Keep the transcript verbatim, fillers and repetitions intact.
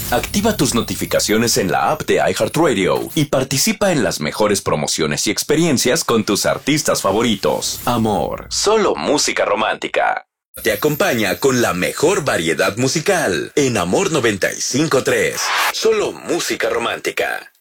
Activa tus notificaciones en la app de iHeartRadio y participa en las mejores promociones y experiencias con tus artistas favoritos. Amor, solo música romántica. Te acompaña con la mejor variedad musical en Amor noventa y cinco punto tres. Solo música romántica.